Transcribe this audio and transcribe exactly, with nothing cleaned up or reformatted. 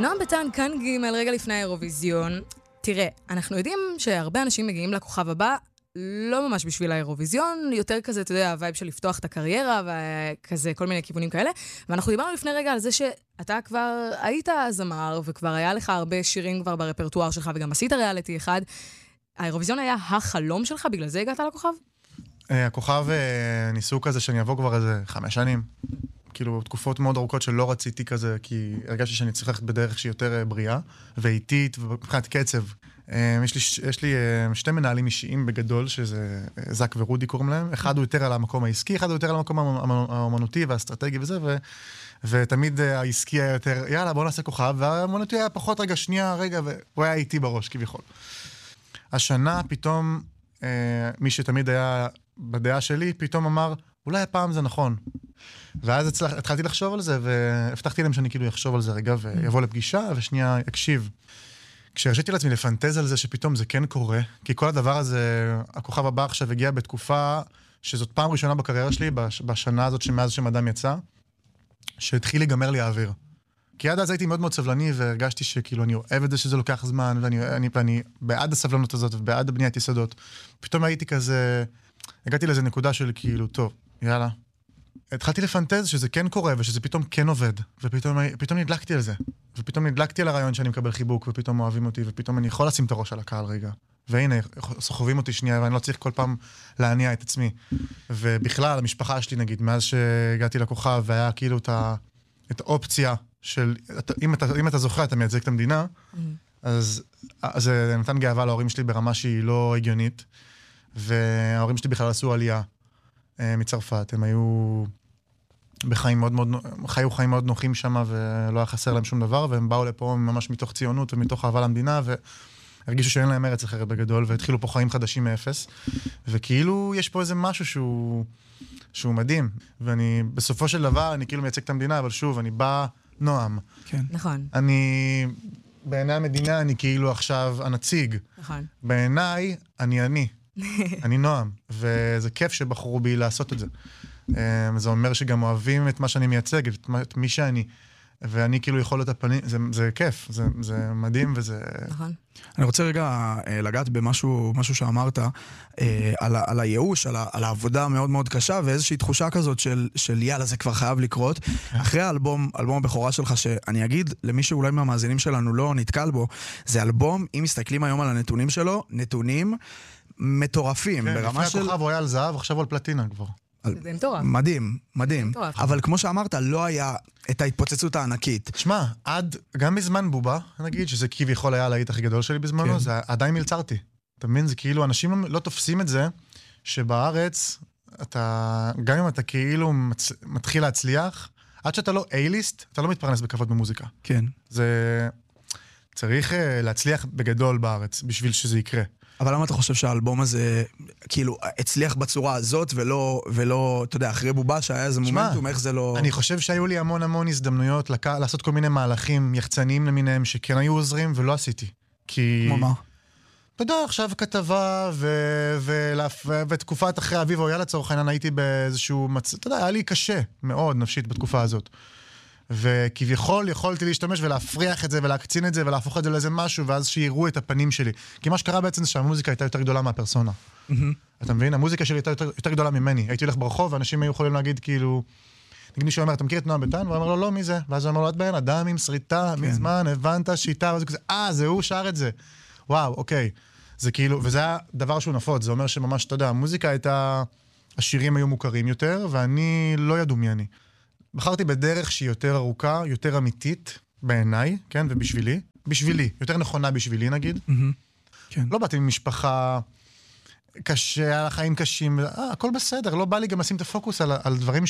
נועם ביטן, כאן ג' רגע לפני האירוויזיון. תראה, אנחנו יודעים שהרבה אנשים מגיעים לכוכב הבא, לא ממש בשביל האירוויזיון, יותר כזה, אתה יודע, הווייב של לפתוח את הקריירה, וכזה, כל מיני כיוונים כאלה. ואנחנו דיברנו לפני רגע על זה שאתה כבר היית זמר, וכבר היה לך הרבה שירים כבר ברפרטואר שלך, וגם עשית ריאליטי אחד. האירוויזיון היה החלום שלך, בגלל זה הגעת לכוכב? הכוכב ניסו כזה שאני אבוא כבר איזה חמש שנים. כאילו, תקופות מאוד ארוכות שלא רציתי כזה, כי הרגשתי שאני צריך ללכת בדרך שהיא יותר בריאה, ואיטית, ומבחינת קצב. יש לי, יש לי שתי מנהלים אישיים בגדול, שזה זק ורודי קוראים להם. אחד הוא יותר על המקום העסקי, אחד הוא יותר על המקום האמנותי והאסטרטגי וזה, ו, ותמיד העסקי היה יותר, יאללה, בוא נעשה כוכב, והאמנותי היה פחות רגע, שנייה, רגע, והוא היה איתי בראש, כביכול. השנה פתאום, מי שתמיד היה בדעה שלי, פתאום אמר, אולי הפעם זה נכון. ואז הצלח, התחלתי לחשוב על זה, והבטחתי להם שאני כאילו יחשוב על זה רגע, ויבוא לפגישה, ושנייה יקשיב. כשהרשיתי לעצמי לפנטז על זה, שפתאום זה כן קורה, כי כל הדבר הזה, הכוכב הבא עכשיו הגיע בתקופה, שזאת פעם ראשונה בקריירה שלי, בשנה הזאת שמאז שמדם יצא, שהתחיל להיגמר לי האוויר. כי עד אז הייתי מאוד מאוד סבלני, והרגשתי שכאילו אני אוהב את זה שזה לוקח זמן, ואני, אני, ואני בעד הסבלנות הזאת, ובעד בניית יסודות. פתאום הייתי כזה, הגעתי לאיזה נקודה של כאילו, טוב, יאללה. התחלתי לפנטז שזה כן קורה, ושזה פתאום כן עובד, ופתאום פתאום נדלקתי על זה. ופתאום נדלקתי על הרעיון שאני מקבל חיבוק, ופתאום אוהבים אותי, ופתאום אני יכול לשים את הראש על הקהל רגע. והנה, סוחבים אותי שנייה, ואני לא צריך כל פעם להניע את עצמי. ובכלל, המשפחה שלי, נגיד, מאז שהגעתי לכוכב, והיה כאילו את, ה, את האופציה של, אם אתה, אם אתה זוכר, אתה מייצג את המדינה, אז, אז זה נתן גאווה להורים שלי ברמה שהיא לא הגיונית, וההורים שלי בכלל עשו עלייה מצרפת. הם היו בחיים מאוד מאוד, חיו חיים מאוד נוחים שם, ולא היה חסר להם שום דבר, והם באו לפה ממש מתוך ציונות ומתוך אהבה למדינה, והרגישו שאין להם ארץ אחרת בגדול, והתחילו פה חיים חדשים מאפס, וכאילו יש פה איזה משהו שהוא, שהוא מדהים, ואני בסופו של דבר, אני כאילו מייצג את המדינה, אבל שוב, אני בא נועם. כן. נכון. אני, בעיני המדינה, אני כאילו עכשיו הנציג. נכון. בעיניי, אני אני. אני נועם, וזה כיף שבחרו בי לעשות את זה. זה אומר שגם אוהבים את מה שאני מייצג, את מי שאני, ואני כאילו יכול להיות הפנים, זה, זה כיף, זה, זה מדהים וזה... נכון. אני רוצה רגע לגעת במשהו, משהו שאמרת, על, על הייאוש, על, על העבודה המאוד מאוד קשה, ואיזושהי תחושה כזאת של, של יאללה, זה כבר חייב לקרות. אחרי האלבום, אלבום הבכורה שלך, שאני אגיד למי שאולי מהמאזינים שלנו לא נתקל בו, זה אלבום, אם מסתכלים היום על הנתונים שלו, נתונים מטורפים. כן, ברמה לפני של... הכוכב הוא היה על זהב, עכשיו הוא על פלטינה כבר. זה מטורף. מדהים, מדהים. אבל כמו שאמרת, לא היה את ההתפוצצות הענקית. שמע, עד, גם בזמן בובה, נגיד, שזה כביכול היה הלהיט הכי גדול שלי בזמנו, זה עדיין מלצרתי. אתה מבין? זה כאילו, אנשים לא תופסים את זה, שבארץ, אתה, גם אם אתה כאילו מתחיל להצליח, עד שאתה לא A-ליסט, אתה לא מתפרנס בכבוד במוזיקה. כן. זה... צריך להצליח בגדול בארץ, בשביל שזה יקרה. אבל למה אתה חושב שהאלבום הזה, כאילו, הצליח בצורה הזאת, ולא, ולא, אתה יודע, אחרי בובה שהיה איזה מומנטום, איך זה לא... אני חושב שהיו לי המון המון הזדמנויות לק... לעשות כל מיני מהלכים יחצניים למיניהם, שכן היו עוזרים, ולא עשיתי. כי... כמו מה? אתה יודע, עכשיו כתבה, ו... ו... ו... ותקופת אחרי אביב או יאללה, צורך העניין, הייתי באיזשהו מצ... אתה יודע, היה לי קשה מאוד נפשית בתקופה הזאת. וכביכול יכולתי להשתמש ולהפריח את זה ולהקצין את זה ולהפוך את זה לאיזה משהו, ואז שיראו את הפנים שלי. כי מה שקרה בעצם זה שהמוזיקה הייתה יותר גדולה מהפרסונה. אתה מבין? המוזיקה שלי הייתה יותר, יותר גדולה ממני. הייתי הולך ברחוב, ואנשים היו יכולים להגיד כאילו, נגיד מישהו אומר, אתה מכיר את נועם ביטן? והוא אומר לו, לא, מי זה? ואז הוא אומר לו, את בן אדם עם שריטה, מזמן, הבנת, שיטה, וזה כזה, אה, זה הוא שר את זה. וואו, אוקיי. זה כאילו, וזה היה דבר שהוא נפוץ, זה אומר שממש, אתה יודע, המוזיקה הייתה, השירים היו מוכרים יותר, ואני לא ידעו מי אני. בחרתי בדרך שהיא יותר ארוכה, יותר אמיתית בעיניי, כן, ובשבילי. בשבילי, יותר נכונה בשבילי, נגיד. כן. לא באתי ממשפחה קשה, על החיים קשים, אה, הכל בסדר, לא בא לי גם לשים את הפוקוס על, על דברים